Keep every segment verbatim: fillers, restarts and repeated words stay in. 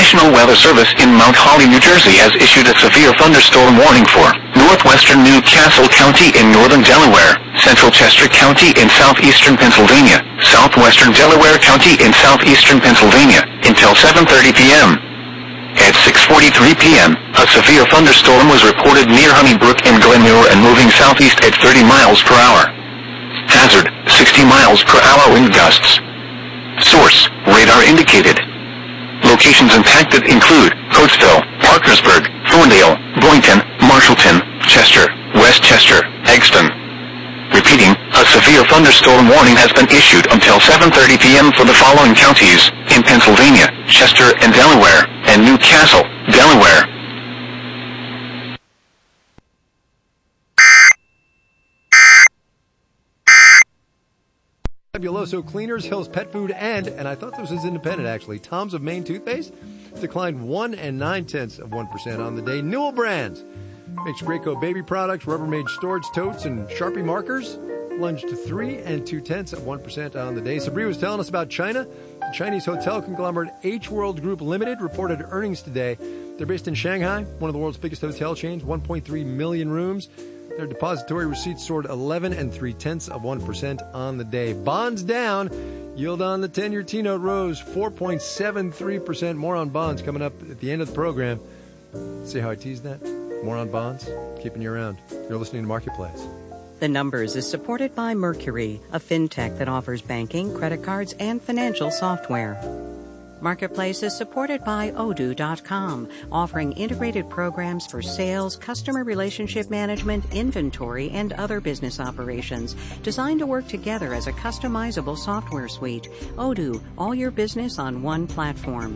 National Weather Service in Mount Holly, New Jersey has issued a severe thunderstorm warning for northwestern Newcastle County in northern Delaware, central Chester County in southeastern Pennsylvania, southwestern Delaware County in southeastern Pennsylvania, until seven thirty p.m. At six forty-three p.m., a severe thunderstorm was reported near Honeybrook and Glenmuir and moving southeast at thirty miles per hour. Hazard, sixty miles per hour wind gusts. Source, radar indicated. Locations impacted include Coatesville, Parkersburg, Thorndale, Boynton, Marshallton, Chester, Westchester, Eggston. Repeating, a severe thunderstorm warning has been issued until seven thirty p.m. for the following counties in Pennsylvania, Chester and Delaware, and Newcastle, Delaware. Fabuloso Cleaners, Hill's Pet Food, and, and I thought this was independent actually, Tom's of Maine Toothpaste declined one and nine tenths of one percent on the day. Newell Brands makes Graco baby products, Rubbermaid storage totes, and Sharpie markers. Plunged to three and two tenths of one percent on the day. Sabri was telling us about China. The Chinese hotel conglomerate H World Group Limited reported earnings today. They're based in Shanghai, one of the world's biggest hotel chains, one point three million rooms. Their depository receipts soared eleven and three tenths of one percent on the day. Bonds down. Yield on the ten-year T-note rose four point seven three percent. More on bonds coming up at the end of the program. See how I teased that? More on bonds. Keeping you around. You're listening to Marketplace. The Numbers is supported by Mercury, a fintech that offers banking, credit cards, and financial software. Marketplace is supported by Odoo dot com, offering integrated programs for sales, customer relationship management, inventory, and other business operations, designed to work together as a customizable software suite. Odoo, all your business on one platform.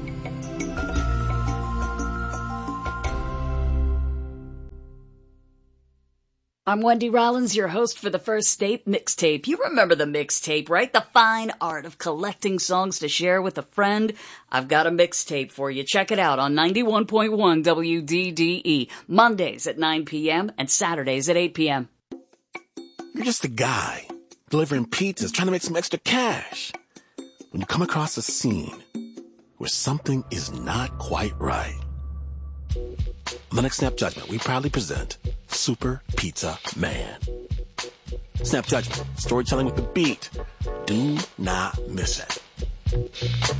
I'm Wendy Rollins, your host for the First State Mixtape. You remember the mixtape, right? The fine art of collecting songs to share with a friend. I've got a mixtape for you. Check it out on ninety-one point one W D D E, Mondays at nine p.m. and Saturdays at eight p.m. You're just a guy delivering pizzas, trying to make some extra cash, when you come across a scene where something is not quite right. On the next Snap Judgment, we proudly present Super Pizza Man. Snap Judgment, storytelling with the beat. Do not miss it.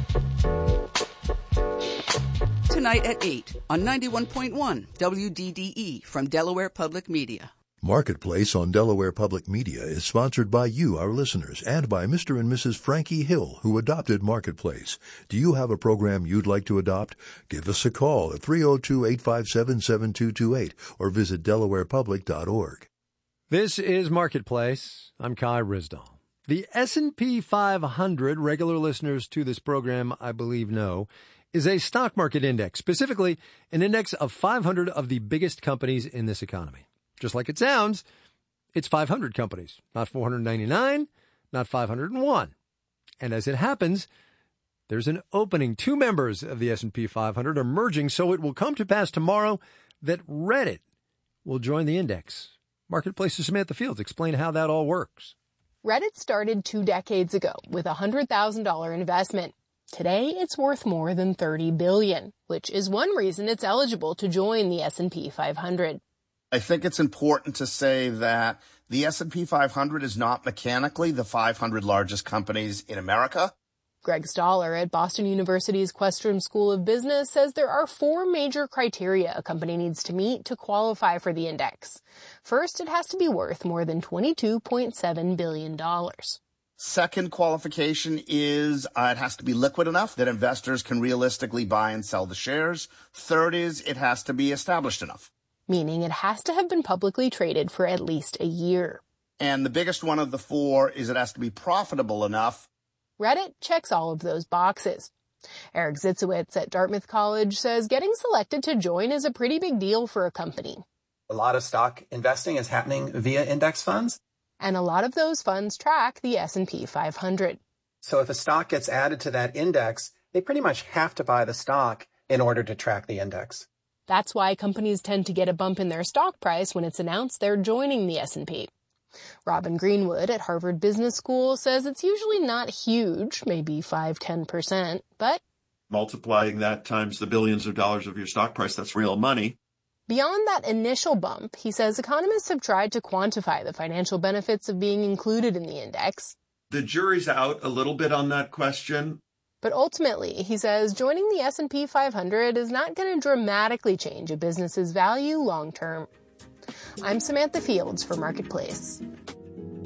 Tonight at eight on ninety-one point one W D D E from Delaware Public Media. Marketplace on Delaware Public Media is sponsored by you, our listeners, and by Mister and Missus Frankie Hill, who adopted Marketplace. Do you have a program you'd like to adopt? Give us a call at three oh two, eight five seven, seven two two eight or visit delaware public dot org. This is Marketplace. I'm Kai Risdall. The S and P five hundred, regular listeners to this program, I believe, know, is a stock market index, specifically an index of five hundred of the biggest companies in this economy. Just like it sounds, it's five hundred companies, not four hundred ninety-nine, not five hundred one. And as it happens, there's an opening. Two members of the S and P five hundred are merging, so it will come to pass tomorrow that Reddit will join the index. Marketplace's Samantha Fields explain how that all works. Reddit started two decades ago with a one hundred thousand dollars investment. Today, it's worth more than thirty billion dollars, which is one reason it's eligible to join the S and P five hundred. I think it's important to say that the S and P five hundred is not mechanically the five hundred largest companies in America. Greg Stoller at Boston University's Questrom School of Business says there are four major criteria a company needs to meet to qualify for the index. First, it has to be worth more than twenty-two point seven billion dollars. Second qualification is uh, it has to be liquid enough that investors can realistically buy and sell the shares. Third is it has to be established enough, meaning it has to have been publicly traded for at least a year. And the biggest one of the four is it has to be profitable enough. Reddit checks all of those boxes. Eric Zitzowitz at Dartmouth College says getting selected to join is a pretty big deal for a company. A lot of stock investing is happening via index funds. And a lot of those funds track the S and P five hundred. So if a stock gets added to that index, they pretty much have to buy the stock in order to track the index. That's why companies tend to get a bump in their stock price when it's announced they're joining the S and P. Robin Greenwood at Harvard Business School says it's usually not huge, maybe five to ten percent, but multiplying that times the billions of dollars of your stock price, that's real money. Beyond that initial bump, he says economists have tried to quantify the financial benefits of being included in the index. The jury's out a little bit on that question. But ultimately, he says joining the S and P five hundred is not going to dramatically change a business's value long term. I'm Samantha Fields for Marketplace.